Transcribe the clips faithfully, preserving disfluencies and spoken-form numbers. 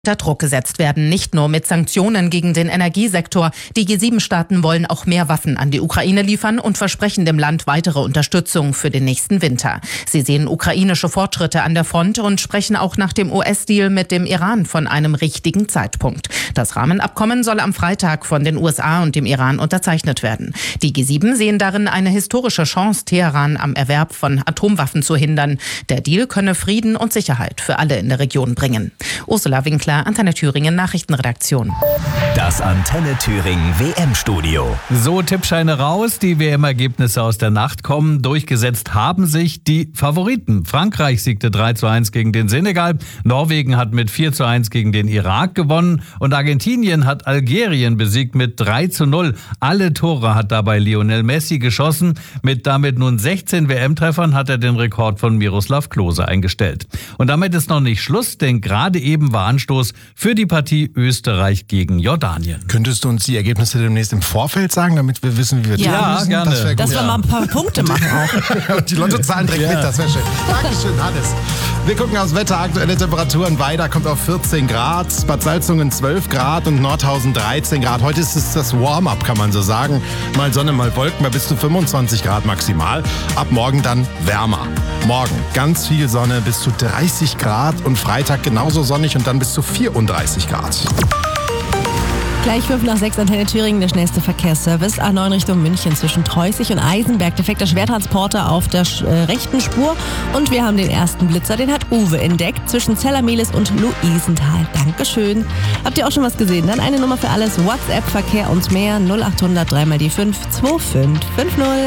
unter Druck gesetzt werden, nicht nur mit Sanktionen gegen den Energiesektor. Die G sieben Staaten wollen auch mehr Waffen an die Ukraine liefern und versprechen dem Land weitere Unterstützung für den nächsten Winter. Sie sehen ukrainische Fortschritte an der Front und sprechen auch nach dem U S-Deal mit dem Iran von einem richtigen Zeitpunkt. Das Rahmenabkommen soll am Freitag von den U S A und dem Iran unterzeichnet werden. Die G sieben sehen darin eine historische Chance, Teheran am Erwerb von Atomwaffen zu hindern. Der Deal könne Frieden und Sicherheit für alle in der Region bringen. Ursula Winkler, Antenne Thüringen Nachrichtenredaktion. Das Antenne Thüringen W M-Studio. So, Tippscheine raus. Die W M-Ergebnisse aus der Nacht kommen. Durchgesetzt haben sich die Favoriten. Frankreich siegte drei zu eins gegen den Senegal. Norwegen hat mit vier zu eins gegen den Irak gewonnen. Und Argentinien hat Algerien besiegt mit drei zu null. Alle Tore hat dabei Lionel Messi geschossen. Mit damit nun sechzehn W M-Treffern hat er den Rekord von Miroslav Klose eingestellt. Und damit ist noch nicht Schluss, denn gerade eben war Anstoß für die Partie Österreich gegen Jordanien. Könntest du uns die Ergebnisse demnächst im Vorfeld sagen, damit wir wissen, wie wir ja, tippen müssen? gerne. Das Dass gut. wir mal ein paar Punkte machen auch. Und die Lottozahlen direkt Ja. mit, das wäre schön. Dankeschön, Hannes. Wir gucken aufs Wetter, aktuelle Temperaturen. Weida kommt auf vierzehn Grad, Bad Salzungen zwölf Grad und Nordhausen dreizehn Grad. Heute ist es das Warm-up, kann man so sagen. Mal Sonne, mal Wolken, bei bis zu fünfundzwanzig Grad maximal. Ab morgen dann wärmer. Morgen ganz viel Sonne, bis zu dreißig Grad und Freitag genauso sonnig und dann bis zu vierunddreißig Grad. Gleich fünf nach sechs Antenne Thüringen, der schnellste Verkehrsservice. A neun Richtung München zwischen Treusig und Eisenberg. Defekter Schwertransporter auf der äh, rechten Spur. Und wir haben den ersten Blitzer, den hat Uwe entdeckt, zwischen Zellermelis und Luisenthal. Dankeschön. Habt ihr auch schon was gesehen? Dann eine Nummer für alles. WhatsApp, Verkehr und mehr. null acht hundert drei mal die fünf zwei fünf fünf null.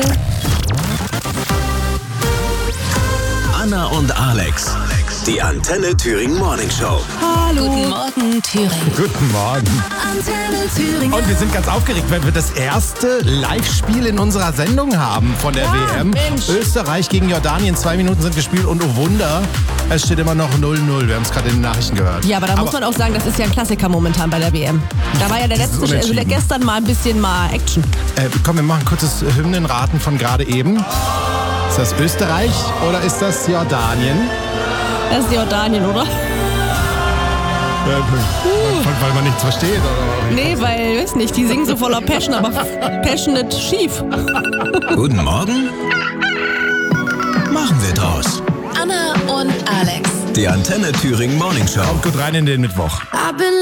Anna und Alex. Die Antenne Thüringen Morning Show. Hallo. Guten Morgen, Thüringen. Guten Morgen. Antenne Thüringen. Und wir sind ganz aufgeregt, weil wir das erste Live-Spiel in unserer Sendung haben von der Ja, W M. Mensch. Österreich gegen Jordanien. Zwei Minuten sind gespielt und oh Wunder, es steht immer noch null null. Wir haben es gerade in den Nachrichten gehört. Ja, aber da muss man auch sagen, das ist ja ein Klassiker momentan bei der W M. Da war ja der Das ist letzte, also der unentschieden. gestern mal ein bisschen mal Action. Äh, komm, wir machen ein kurzes Hymnenraten von gerade eben. Ist das Österreich oder ist das Jordanien? Das ist Jordanien, oder? Äh, weil, weil man nichts versteht, oder? Nee, weil, weiß nicht, die singen so voller Passion, aber passionate schief. Guten Morgen. Machen wir draus. Anna und Alex. Die Antenne Thüringen Morning Show. Kommt gut rein in den Mittwoch. I've been